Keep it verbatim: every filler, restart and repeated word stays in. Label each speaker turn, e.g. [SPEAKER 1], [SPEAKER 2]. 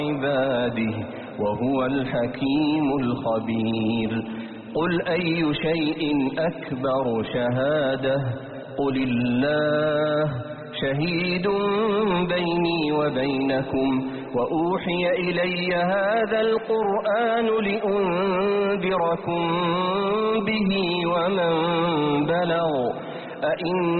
[SPEAKER 1] عباده وهو الحكيم الخبير. قل أي شيء أكبر شهادة قل الله شهيد بيني وبينكم وأوحي إلي هذا القرآن لأنذركم به ومن بلغ أئن